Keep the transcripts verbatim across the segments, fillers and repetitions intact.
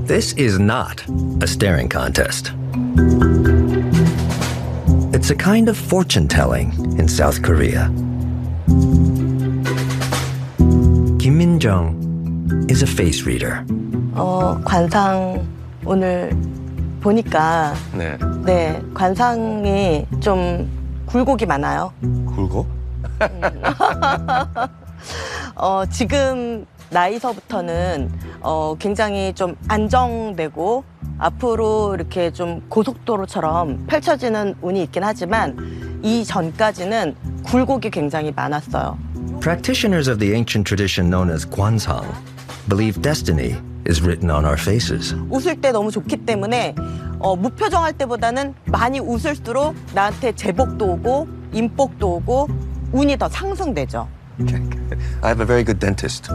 This is not a staring contest. It's a kind of fortune-telling in South Korea. Kim Min-jung is a face reader. 어, 관상 오늘 보니까 네. 네, 관상이 좀 굴곡이 많아요. 굴곡? 어, 지금 나이서부터는 어, 굉장히 좀 안정되고 앞으로 이렇게 좀 고속도로처럼 펼쳐지는 운이 있긴 하지만 이 전까지는 굴곡이 굉장히 많았어요. Practitioners of the ancient tradition known as Gwansang believe destiny is written on our faces. 웃을 때 너무 좋기 때문에 어, 무표정할 때보다는 많이 웃을수록 나한테 재복도 오고 인복도 오고 운이 더 상승되죠. I have a very good dentist.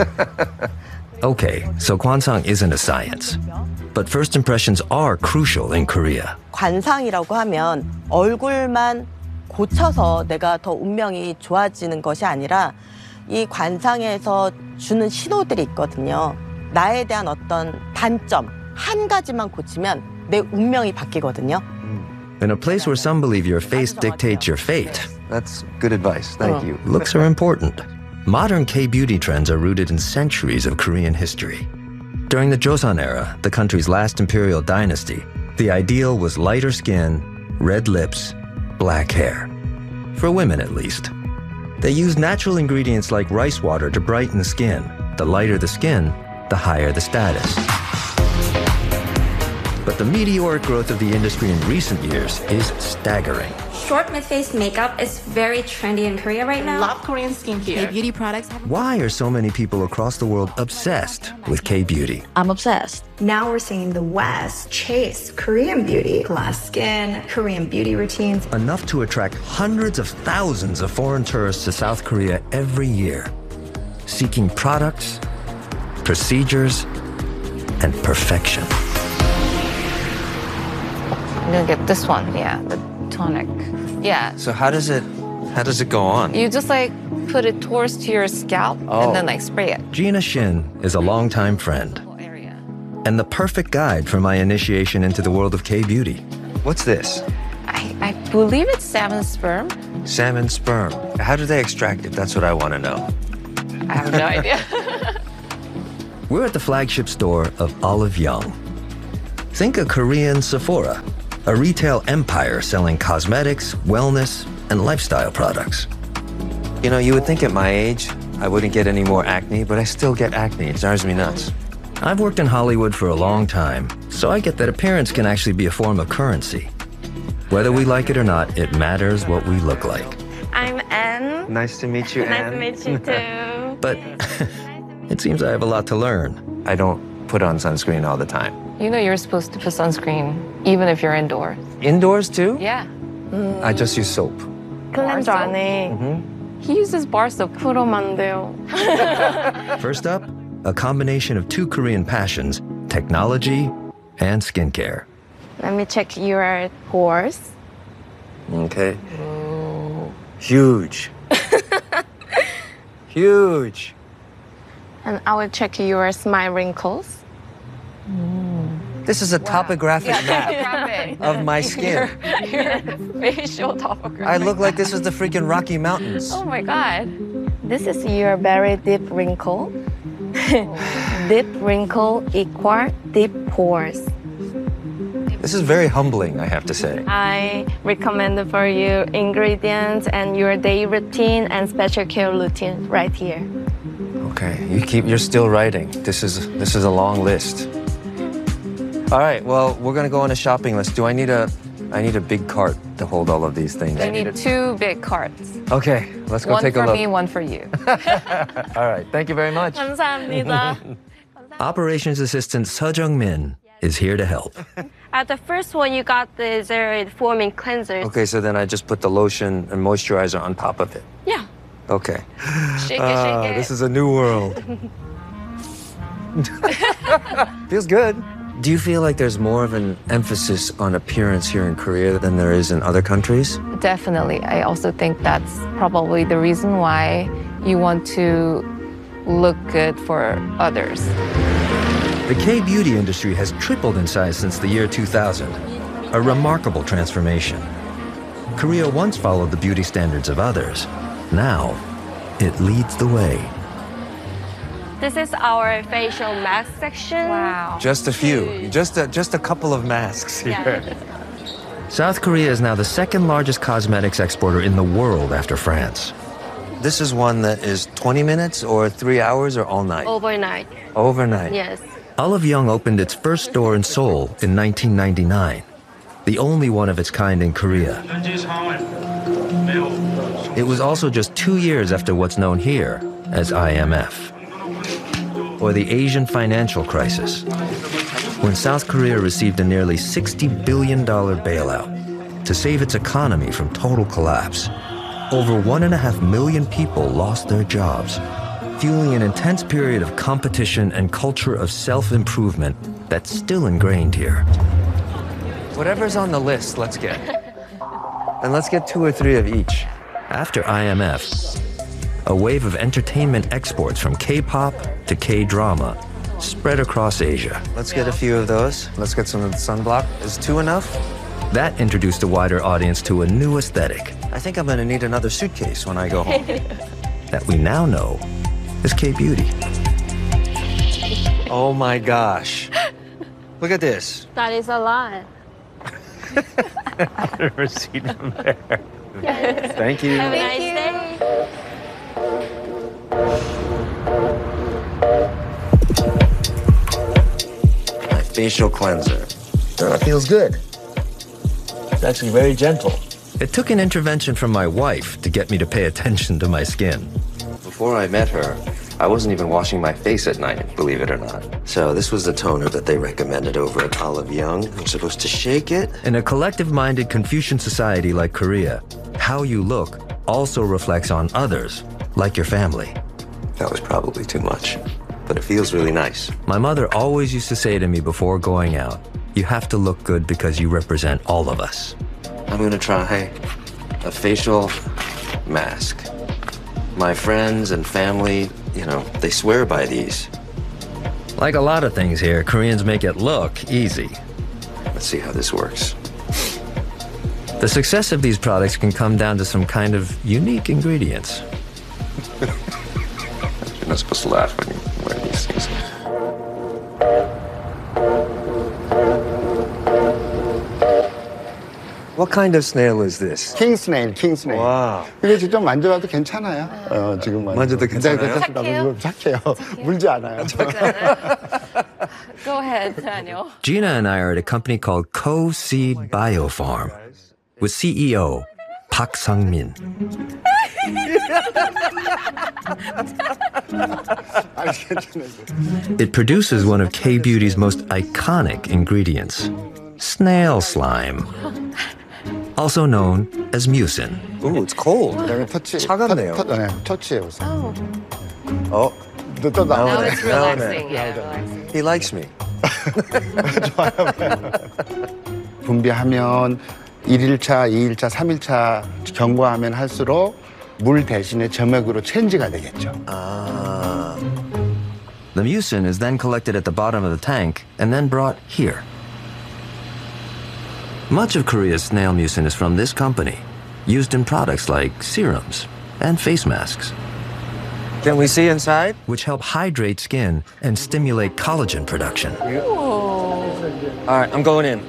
Okay, so Gwansang isn't a science. But first impressions are crucial in Korea. 관상이라고 하면 얼굴만 고쳐서 내가 더 운명이 좋아지는 것이 아니라 이 관상에서 주는 신호들이 있거든요. 나에 대한 어떤 단점 한 가지만 고치면 내 운명이 바뀌거든요. In a place where some believe your face dictates your fate, That's good advice. Thank you. looks are important. Modern K-beauty trends are rooted in centuries of Korean history. During the Joseon era, the country's last imperial dynasty, the ideal was lighter skin, red lips, black hair. For women, at least. They used natural ingredients like rice water to brighten the skin. The lighter the skin, the higher the status. But the meteoric growth of the industry in recent years is staggering. Short mid-face makeup is very trendy in Korea right now. Love Korean skincare. K-beauty products have... Why are so many people across the world obsessed with K-beauty? I'm obsessed. Now we're seeing the West chase Korean beauty, glass skin, Korean beauty routines. Enough to attract hundreds of thousands of foreign tourists to South Korea every year, seeking products, procedures, and perfection. I'm gonna get this one, yeah, the tonic. Yeah. So how does it how does it go on? You just like put it towards to your scalp Oh. and then like spray it. Gina Shin is a longtime friend Area. and the perfect guide for my initiation into the world of K-beauty. What's this? I, I believe it's salmon sperm. Salmon sperm. How do they extract it? That's what I want to know. I have no idea. We're at the flagship store of Olive Young. Think a Korean Sephora, a retail empire selling cosmetics, wellness, and lifestyle products. You know, you would think at my age I wouldn't get any more acne, but I still get acne. It drives me nuts. I've worked in Hollywood for a long time, so I get that appearance can actually be a form of currency. Whether we like it or not, it matters what we look like. I'm Anne. Nice to meet you, Nice Anne. to meet you too. But it seems I have a lot to learn. I don't put on sunscreen all the time. You know you're supposed to put sunscreen even if you're indoors. Indoors too? Yeah. I just use soap. 클렌저 안에 He uses bar soap. 그럼 안 돼요. First up, a combination of two Korean passions, technology and skincare. Let me check your pores. Okay. Huge. Huge. And I will check your smile wrinkles. This is a topographic map Rapid. of my skin. Your facial topography. I look like this was the freaking Rocky Mountains. Oh my god. This is your very deep wrinkle. Deep wrinkle equal deep pores. This is very humbling, I have to say. I recommend for you ingredients and your day routine and special care routine right here. Okay, you keep. You're still writing. This is this is a long list. All right. Well, we're gonna go on a shopping list. Do I need a? I need a big cart to hold all of these things. I need two big carts. Okay, let's go One take for a look. me, one for you. All right. Thank you very much. 감사합니다. Operations Assistant Seo Jung-min is here to help. At the first one, you got the zero foaming cleansers. Okay, so then I just put the lotion and moisturizer on top of it. Yeah. Okay. Shake it, Ah, shake it. this is a new world. Feels good. Do you feel like there's more of an emphasis on appearance here in Korea than there is in other countries? Definitely. I also think that's probably the reason why you want to look good for others. The K-beauty industry has tripled in size since the year two thousand, a remarkable transformation. Korea once followed the beauty standards of others. Now, it leads the way. This is our facial mask section. Wow. Just a few, just a, just a couple of masks here. South Korea is now the second largest cosmetics exporter in the world after France. This is one that is twenty minutes or three hours or all night? Overnight. Overnight. Yes. Olive Young opened its first store in Seoul in nineteen ninety-nine, the only one of its kind in Korea. It was also just two years after what's known here as I M F, or the Asian financial crisis, when South Korea received a nearly sixty billion dollars bailout to save its economy from total collapse. Over one and a half million people lost their jobs, fueling an intense period of competition and culture of self-improvement that's still ingrained here. Whatever's on the list, let's get. And let's get two or three of each. After I M F, a wave of entertainment exports from K-pop to K-drama spread across Asia. Let's get a few of those. Let's get some of the sunblock. Is two enough? That introduced a wider audience to a new aesthetic I think I'm gonna need another suitcase when I go home. that we now know as K-beauty. Oh my gosh. Look at this. That is a lot. I've never seen him there. Thank you. Have a nice day. My facial cleanser. Oh, it feels good. It's actually very gentle. It took an intervention from my wife to get me to pay attention to my skin. Before I met her, I wasn't even washing my face at night, believe it or not. So this was the toner that they recommended over at Olive Young. I'm supposed to shake it. In a collective-minded Confucian society like Korea, how you look also reflects on others, like your family. That was probably too much, but it feels really nice. My mother always used to say to me before going out, you have to look good because you represent all of us. I'm gonna try a facial mask. My friends and family, you know, they swear by these. Like a lot of things here, Koreans make it look easy. Let's see how this works. The success of these products can come down to some kind of unique ingredients. You're not supposed to laugh when you wear these things. What kind of snail is this? 킹스네일, 킹스네일. 와. 이거 직접 만져봐도 괜찮아요. 어, 지금 만져도 괜찮아요? 네, 괜찮습니다. 착해요? 착해요. 물지 않아요. Go ahead, Daniel. Gina and I are at a company called Co-Seed Biofarm with C E O Park Sang-min. 아니, 괜찮아요. It produces one of K-beauty's most iconic ingredients, snail slime, also known as mucin. Ooh, it's cold. 그다음에 터치. 차갑네요. 터, 터, 네, 터치해보세요. Oh, Oh, 또, 또 now 나오네. it's relaxing. Yeah, relaxing. he likes me. 분비하면 일 일차, 이 일차, 삼 일차 경과하면 할수록 물 대신에 점액으로 체인지가 되겠죠. Ah. The mucin is then collected at the bottom of the tank and then brought here. Much of Korea's snail mucin is from this company, used in products like serums and face masks, Can we see inside? which help hydrate skin and stimulate collagen production. All right, I'm going in.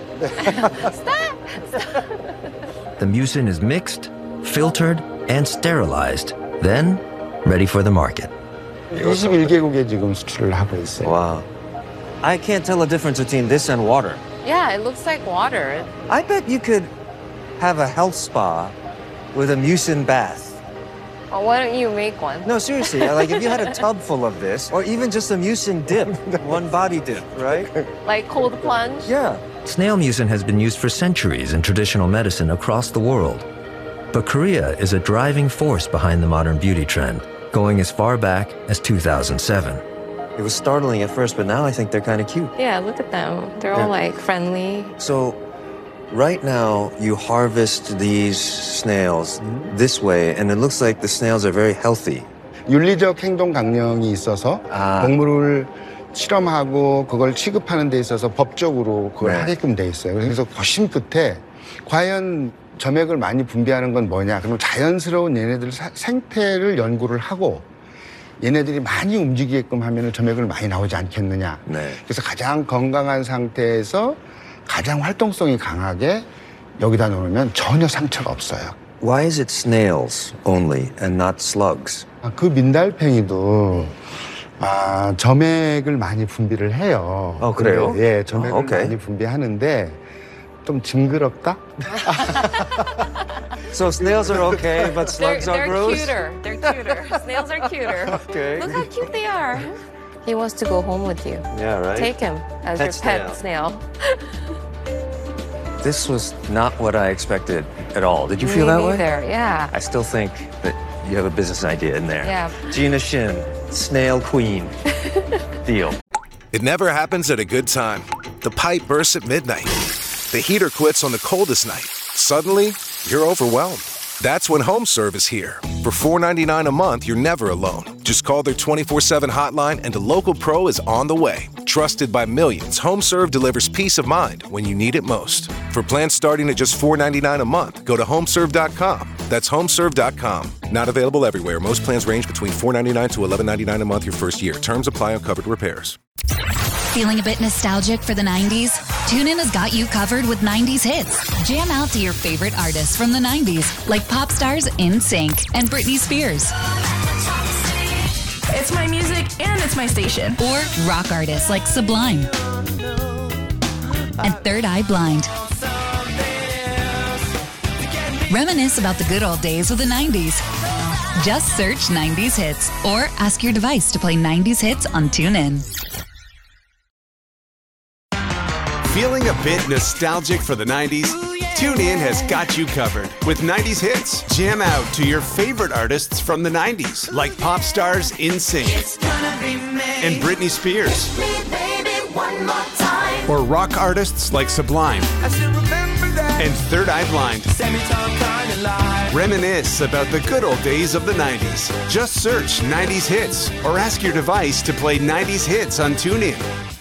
The mucin is mixed, filtered, and sterilized, then ready for the market. 이십일 개국에 지금 수출을 하고 있어요. Wow. I can't tell the difference between this and water. Yeah, it looks like water. I bet you could have a health spa with a mucin bath. Oh, why don't you make one? No, seriously, like if you had a tub full of this, or even just a mucin dip, one body dip, right? Like cold plunge? Yeah. Snail mucin has been used for centuries in traditional medicine across the world. But Korea is a driving force behind the modern beauty trend, going as far back as two thousand seven. It was startling at first, but now I think they're kind of cute. Yeah, look at them. They're Yeah. all like friendly. So, right now, you harvest these snails this way, and it looks like the snails are very healthy. 윤리적 행동 강령이 있어서 아. 동물을 실험하고 그걸 취급하는 데 있어서 법적으로 그걸 네. 하게끔 돼 있어요. 그래서 고심 끝에 과연 점액을 많이 분비하는 건 뭐냐? 그럼 자연스러운 얘네들 사- 생태를 연구를 하고 얘네들이 많이 움직이게끔 하면 점액을 많이 나오지 않겠느냐. 네. 그래서 가장 건강한 상태에서 가장 활동성이 강하게 여기다 놓으면 전혀 상처가 없어요. Why is it snails only and not slugs? 아, 그 민달팽이도 아, 점액을 많이 분비를 해요. 어, 그래요? 근데, 예, 점액을 아, 오케이. 많이 분비하는데 좀 징그럽다? So snails are okay, but They're, slugs are they're gross? cuter. They're cuter. Snails are cuter. Okay. Look how cute they are. He wants to go home with you. Yeah, right? Take him as Pet your pet snail. This was not what I expected at all. Did you Me feel that way? neither. Yeah. I still think that you have a business idea in there. Yeah. Gina Shin, Snail Queen. Deal. It never happens at a good time. The pipe bursts at midnight. The heater quits on the coldest night. Suddenly, you're overwhelmed. That's when HomeServe is here. For four ninety-nine a month, you're never alone. Just call their twenty-four seven hotline and a local pro is on the way. Trusted by millions, HomeServe delivers peace of mind when you need it most. For plans starting at just four ninety-nine a month, go to homeserve dot com. That's homeserve dot com. Not available everywhere. Most plans range between four ninety-nine to eleven ninety-nine a month your first year. Terms apply on covered repairs. Feeling a bit nostalgic for the nineties? TuneIn has got you covered with nineties hits. Jam out to your favorite artists from the nineties, like pop stars NSYNC and Britney Spears. It's my music and it's my station. Or rock artists like Sublime and Third Eye Blind. Reminisce about the good old days with the nineties. Just search nineties hits or ask your device to play nineties hits on TuneIn. Feeling a bit nostalgic for the nineties? TuneIn has got you covered with nineties hits. Jam out to your favorite artists from the nineties, like pop stars NSYNC and Britney Spears. Or rock artists like Sublime and Third Eye Blind. Reminisce about the good old days of the nineties. Just search nineties hits or ask your device to play nineties hits on TuneIn.